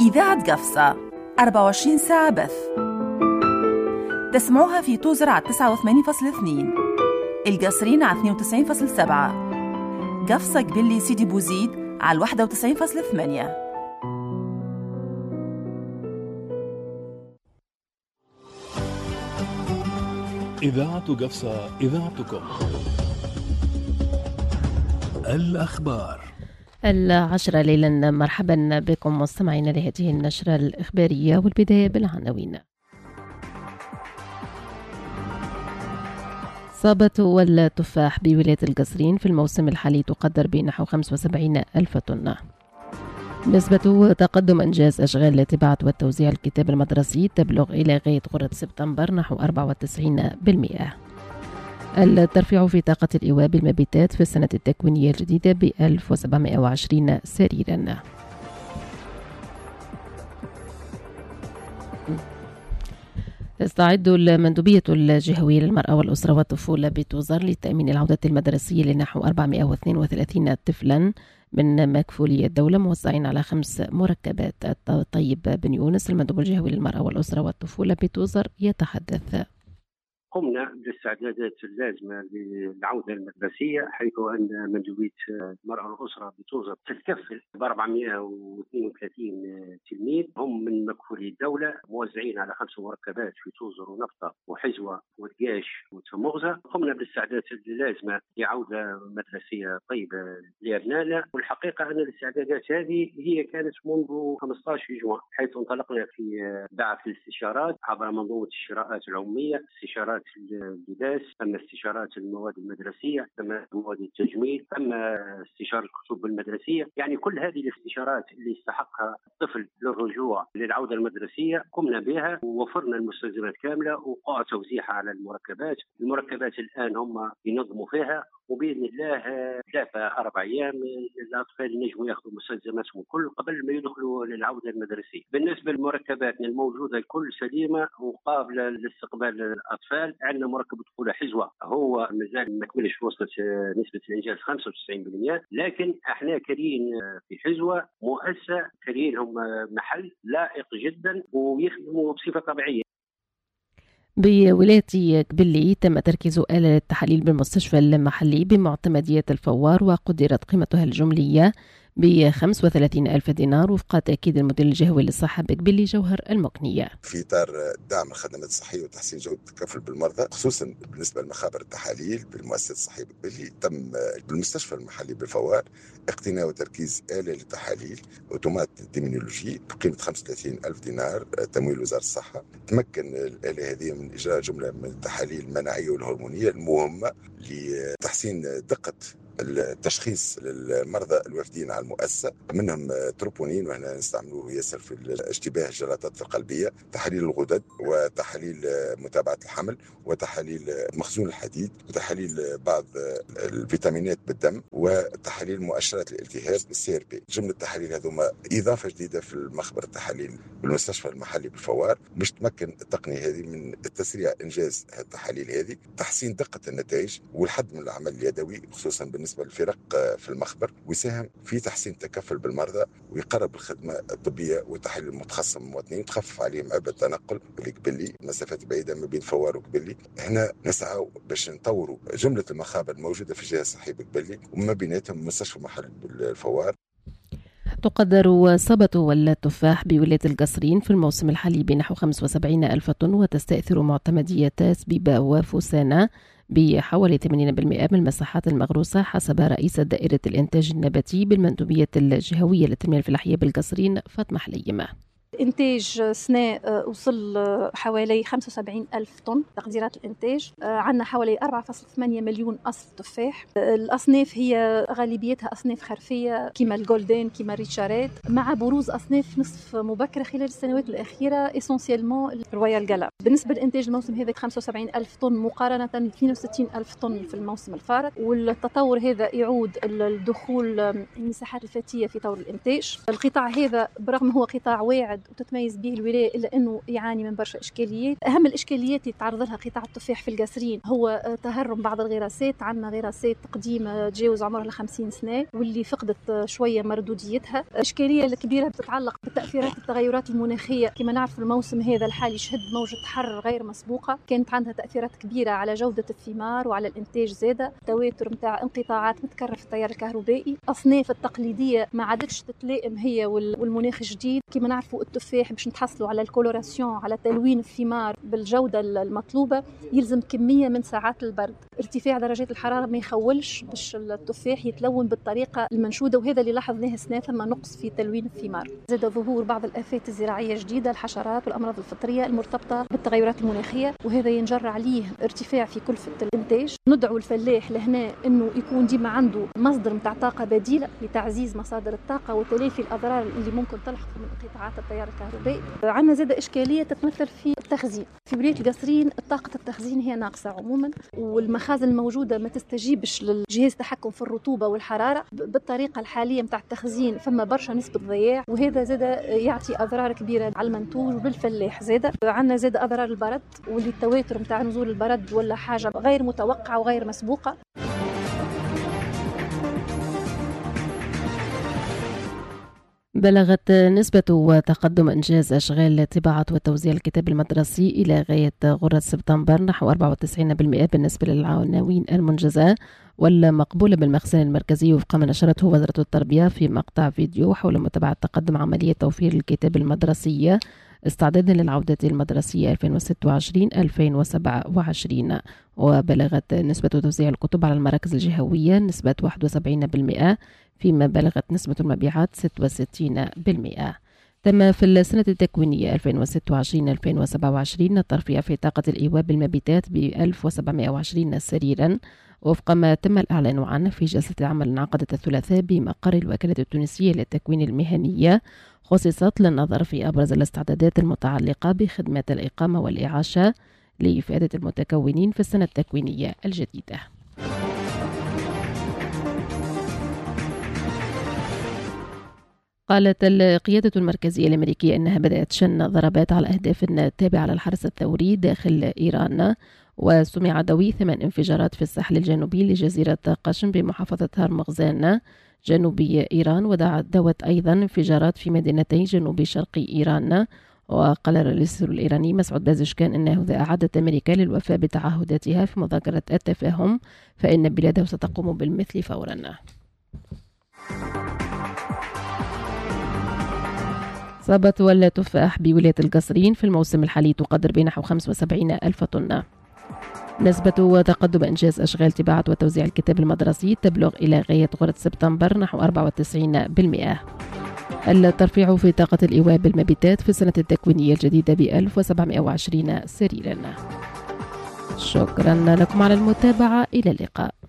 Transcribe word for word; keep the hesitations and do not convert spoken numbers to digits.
إذاعة قفصة أربعة وعشرين ساعة بث. تسمعوها في توزر على تسعة وثمانين فاصلة اثنين، القصرين على اثنين وتسعين فاصلة سبعة، قفصة قبلي سيدي بوزيد على واحد وتسعين فاصلة ثمانية. إذاعة قفصة، إذاعتكم. الأخبار العشرة ليلا، مرحبا بكم مستمعين لهذه النشرة الإخبارية، والبداية بالعناوين. صابت والتفاح بولاية القصرين في الموسم الحالي تقدر بنحو خمسة وسبعين ألف طن. نسبة تقدم إنجاز أشغال الطباعة والتوزيع الكتاب المدرسي تبلغ إلى غاية غرة سبتمبر نحو أربعة وتسعين بالمئة. الترفيع في طاقة الإيواء بالمبيتات في السنة التكوينية الجديدة ب ألف وسبعمائة وعشرين سريرا. تستعد المندوبية الجهوية للمرأة والأسرة والطفولة بتوزر لتأمين العودة المدرسية لنحو أربعمائة واثنين وثلاثين طفلا من مكفولي الدولة موزعين على خمس مركبات. طيب بن يونس، المندوب الجهوي للمرأة والأسرة والطفولة بتوزر، يتحدث. قمنا بالاستعدادات اللازمة للعودة المدرسية، حيث أن مندوبية المرأة والأسرة بتوزر تتكفل ب أربعمائة واثنين وثلاثين تلميذ هم من مكفولي الدولة موزعين على خمس مركبات في توزر ونفطة وحزوة ودقاش وتمغزة. قمنا بالاستعدادات اللازمة لعودة مدرسية طيبة لأبنائنا، والحقيقة أن الاستعدادات هذه هي كانت منذ خمسة عشر جوان، حيث انطلقنا في بعث الاستشارات عبر منظومة الشراءات العمومية، استشارات اللباس، ثم استشارات المواد المدرسية، ثم مواد التجميل، ثم استشارة الكتب المدرسية. يعني كل هذه الاستشارات اللي يستحقها الطفل للرجوع للعودة المدرسية قمنا بها، ووفرنا المستلزمات كاملة وقع توزيعها على المركبات. المركبات الآن هم ينظموا فيها، وبإذن الله ثلاثة أربع أيام الأطفال ينجموا يأخذوا مستلزماتهم كل قبل ما يدخلوا للعودة المدرسية. بالنسبة للمركبات الموجودة الكل سليمة وقابلة لاستقبال الأطفال. عندنا مركب طفولة حزوة هو مازال ما كملش، وصلت نسبة الإنجاز خمسة وتسعين بالمئة، لكن احنا كريين في حزوة مؤسسة، كريين هم محل لائق جدا ويخدموا بصفة طبيعية. بولاية قبلي تم تركيز آلة للتحاليل بالمستشفى المحلي بمعتمدية الفوار، وقدرت قيمتها الجملية ب خمسة وثلاثين ألف دينار وفق تأكيد المدير الجهوي للصحة بقبلي جوهر المكنية. في إطار دعم الخدمات الصحية وتحسين جودة التكفل بالمرضى، خصوصا بالنسبة لمخابر التحاليل بالمؤسسة الصحية بقبلي، تم بالمستشفى المحلي بالفوار اقتناء وتركيز آلة للتحاليل أوتومات ديمينولوجي بقيمة خمسة وثلاثين ألف دينار تمويل وزارة الصحة. تمكن الآلة هذه من إجراء جملة من التحاليل المناعية والهرمونية المهمة لتحسين دقة التشخيص للمرضى الوافدين على المؤسسة، منهم تروبونين وهنا نستعملوه ياسر في اشتباه الجلطات القلبية، تحاليل الغدد وتحاليل متابعة الحمل وتحاليل مخزون الحديد وتحاليل بعض الفيتامينات بالدم وتحاليل مؤشرات الالتهاب السي ار بي. جملة التحاليل هذوما إضافة جديدة في المخبر التحاليل بالمستشفى المحلي بالفوار، باش تمكن التقنية هذه من تسريع إنجاز التحاليل هذه، تحسين دقة النتائج والحد من العمل اليدوي خصوصا بالنسبة للفرق في المخبر، ويساهم في تحسين التكفل بالمرضى ويقرب الخدمة الطبية والتحاليل المتخصصة من المواطنين وتخفف عليهم عبء التنقل لقبلي مسافات بعيدة ما بين فوار وقبلي. هنا نسعى باش نطوروا جملة المخابر الموجودة في الجهة الصحية بقبلي وما بيناتهم مستشفى محل بالفوار. تقدر صبة والتفاح بولاية القصرين في الموسم الحالي بنحو خمسة وسبعين ألف طن، وتستأثر معتمدية سبيبة وفوسانا بحوالي ثمانين بالمئة من المساحات المغروسة حسب رئيسة دائرة الإنتاج النباتي بالمندوبية الجهوية للتنمية الفلاحية بالقصرين فاطمة حليمة. إنتاج سنة وصل حوالي خمسة وسبعين ألف طن تقديرات الإنتاج. عندنا حوالي أربعة فاصلة ثمانية مليون أصل تفاح. الأصناف هي غالبيتها أصناف خرفية كما الجولدين كما ريتشاريت، مع بروز أصناف نصف مبكرة خلال السنوات الأخيرة إسونسيالمون الرويال جالا. بالنسبة لإنتاج الموسم هذا خمسة وسبعين ألف طن مقارنة ب اثنين وستين ألف طن في الموسم الفارط، والتطور هذا يعود الدخول المساحات الفتية في طور الإنتاج. القطاع هذا برغم هو قطاع واعد البلد وتتميز به الولاية، إلا أنه يعاني من برشا إشكاليات. أهم الإشكاليات اللي تعرض لها قطاع التفاح في القصرين هو تهرم بعض الغراسات. عندنا غراسات قديمة تجاوز عمرها خمسين سنة واللي فقدت شوية مردوديتها. إشكالية الكبيرة تتعلق بتأثيرات التغيرات المناخية. كما نعرف الموسم هذا الحالي يشهد موجة حر غير مسبوقة، كانت عندها تأثيرات كبيرة على جودة الثمار وعلى الإنتاج زادة. تواتر متاع انقطاعات متكررة في التيار الكهربائي. أصناف التقليدية ما عادتش تتلائم هي والمناخ الجديد. كما نعرفوا التفاح باش نتحصلوا على الكولوراسيون، على تلوين الثمار بالجودة المطلوبة، يلزم كمية من ساعات البرد. ارتفاع درجات الحرارة ما يخولش باش التفاح يتلون بالطريقة المنشودة، وهذا اللي لاحظناه السنة ثم نقص في تلوين الثمار. زاد ظهور بعض الآفات الزراعية الجديدة، الحشرات والأمراض الفطرية المرتبطة بالتغيرات المناخية، وهذا ينجر عليه ارتفاع في كلفة الإنتاج. ندعو الفلاح لهنا أنه يكون ديما عنده مصدر متاع طاقة بديلة لتعزيز مصادر الطاقة وتلافي الأضرار اللي ممكن تلحق من انقطاعات التيار الكهربائي. عندنا زاد إشكالية تتمثل في التخزين. في ولاية القصرين طاقة التخزين هي ناقصة عموما، والمخازن الموجودة ما تستجيبش للجهاز التحكم في الرطوبة والحرارة بالطريقة الحالية متاع التخزين. فما برشا نسبة ضياع، وهذا زاد يعطي أضرار كبيرة على المنتوج وبالفلاح. زاد عندنا زاد أضرار البرد، واللي التواتر متاع نزول البرد ولا حاجة غير متوقعة وغير مسبوقة. بلغت نسبة تقدم إنجاز أشغال طباعة وتوزيع الكتاب المدرسي إلى غاية غرة سبتمبر نحو أربعة وتسعين بالمئة بالنسبة للعناوين المنجزة والمقبولة بالمخزن المركزي، وفق ما نشرته وزارة التربية في مقطع فيديو حول متابعة تقدم عملية توفير الكتاب المدرسي استعدادا للعودة المدرسية ألفين وستة وعشرين ألفين وسبعة وعشرين. وبلغت نسبة توزيع الكتب على المراكز الجهوية نسبة واحد وسبعين بالمئة، فيما بلغت نسبة المبيعات ستة وستين بالمئة. تم في السنة التكوينية ألفين وستة وعشرين ألفين وسبعة وعشرين الترفيه في طاقة الإيواء بالمبيتات ب ألف وسبعمئة وعشرين سريرا، وفق ما تم الإعلان عنه في جلسة عمل انعقدت الثلاثاء بمقر الوكالة التونسية للتكوين المهنية، خصصت للنظر في أبرز الاستعدادات المتعلقة بخدمة الإقامة والإعاشة لإفادة المتكونين في السنة التكوينية الجديدة. قالت القيادة المركزية الأمريكية أنها بدأت شن ضربات على أهداف تابعة للحرس الثوري داخل إيران، وسمع دوي ثمان انفجارات في الساحل الجنوبي لجزيرة قشم بمحافظة هرمغزان جنوبي إيران، ودعت أيضا انفجارات في مدينتي جنوب شرقي إيران. وقال الرئيس الإيراني مسعود بازشكان أنه إذا أعادت أمريكا للوفاء بتعهداتها في مذاكرة التفاهم فإن بلاده ستقوم بالمثل فورا. صابة والتفاح بولاية القصرين في الموسم الحالي تقدر بنحو خمسة وسبعين ألف طن. نسبة تقدم إنجاز أشغال طباعة وتوزيع الكتاب المدرسي تبلغ إلى غاية غرة سبتمبر نحو أربعة وتسعين بالمئة. الترفيع في طاقة الإيواء بالمبيتات في السنة التكوينية الجديدة ب ألف وسبعمئة وعشرين سريرا. شكرا لكم على المتابعة، إلى اللقاء.